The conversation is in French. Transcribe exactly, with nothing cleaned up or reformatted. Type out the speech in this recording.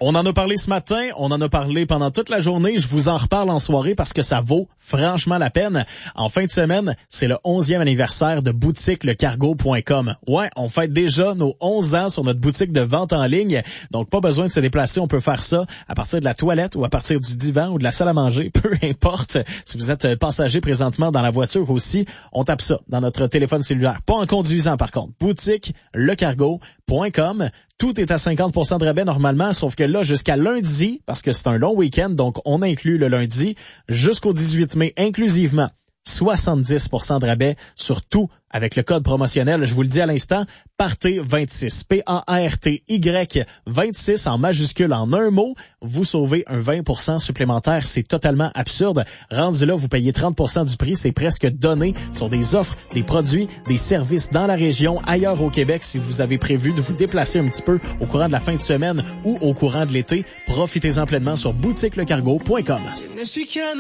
On en a parlé ce matin, on en a parlé pendant toute la journée. Je vous en reparle en soirée parce que ça vaut franchement la peine. En fin de semaine, c'est le onzième anniversaire de boutique le cargo point com. Ouais, on fête déjà nos onze ans sur notre boutique de vente en ligne. Donc, pas besoin de se déplacer. On peut faire ça à partir de la toilette ou à partir du divan ou de la salle à manger. Peu importe. Si vous êtes passager présentement dans la voiture aussi, on tape ça dans notre téléphone cellulaire. Pas en conduisant, par contre. boutique le cargo point com. Tout est à cinquante pour cent de rabais normalement, sauf que là, jusqu'à lundi, parce que c'est un long week-end, donc on inclut le lundi, jusqu'au dix-huit mai inclusivement, soixante-dix pour cent de rabais sur tout avec le code promotionnel, je vous le dis à l'instant, Party vingt-six, P A R T Y vingt-six en majuscule en un mot, vous sauvez un vingt pour cent supplémentaire, c'est totalement absurde. Rendu là, vous payez trente pour cent du prix, c'est presque donné sur des offres, des produits, des services dans la région, ailleurs au Québec. Si vous avez prévu de vous déplacer un petit peu au courant de la fin de semaine ou au courant de l'été, profitez-en pleinement sur boutique le cargo point com.